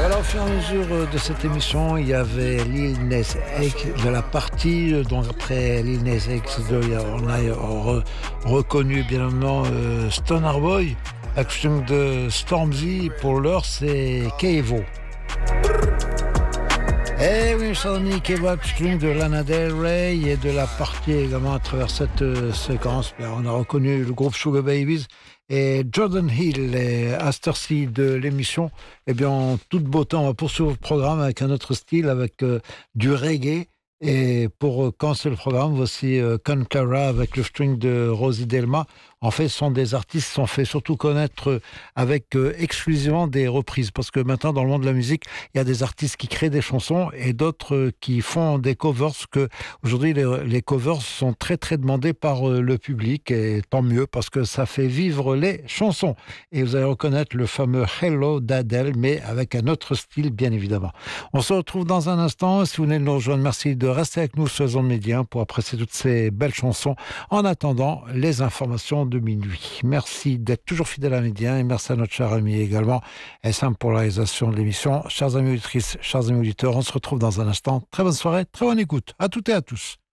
Au fur et à mesure de cette émission, il y avait Lil Nas X de la partie, donc après Lil Nas X, on a reconnu bien évidemment Stoner Boy, action de Stormzy, pour l'heure c'est Kevo. Eh oui, chers amis, Kevo Upstream de Lana Del Rey et de la partie également à travers cette séquence. On a reconnu le groupe Sugar Babies et Jordan Hill. Et à cette heure-ci de l'émission, eh bien, en toute beauté, on va poursuivre le programme avec un autre style, avec du reggae. Et pour commencer le programme, voici Kankara avec le string de Rosie Delma. En fait, ce sont des artistes qui sont fait surtout connaître avec exclusivement des reprises. Parce que maintenant, dans le monde de la musique, il y a des artistes qui créent des chansons et d'autres qui font des covers. Que aujourd'hui, les covers sont très, très demandés par le public. Et tant mieux, parce que ça fait vivre les chansons. Et vous allez reconnaître le fameux Hello d'Adèle, mais avec un autre style, bien évidemment. On se retrouve dans un instant. Si vous venez de nous rejoindre, merci de rester avec nous sur les ondes médias pour apprécier toutes ces belles chansons. En attendant, les informations de minuit. Merci d'être toujours fidèle à Média et merci à notre cher ami également, SM pour la réalisation de l'émission. Chers amis auditrices, chers amis auditeurs, on se retrouve dans un instant. Très bonne soirée, très bonne écoute. À toutes et à tous.